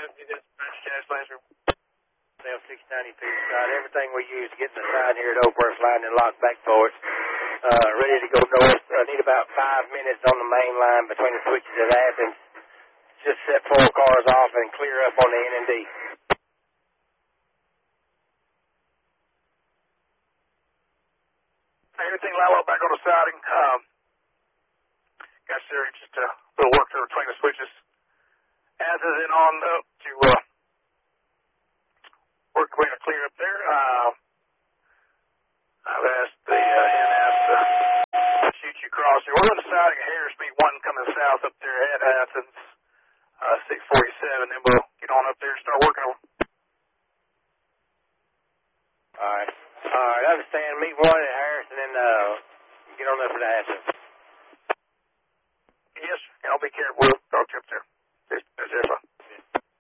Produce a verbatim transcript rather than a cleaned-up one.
L six ninety-two side. Everything we use to get in the side here at Oakworth line and lock back for us. Uh, ready to go north. I need about five minutes on the main line between the switches at Athens. Just set four cars off and clear up on the N and D. Everything Lalo back on the siding. Um, got there just a little work there between the switches. As is in on up to uh, work way to clear up there. Uh, I've asked the uh, N S to shoot you across here. We're on the siding of Harris Meet one coming south up there at Athens, uh, six forty-seven. Then we'll get on up there and start working on. All right. All right. I understand. Meet one at Harris and then uh, get on up to Athens. Yes, I'll be careful. We'll talk to you up there.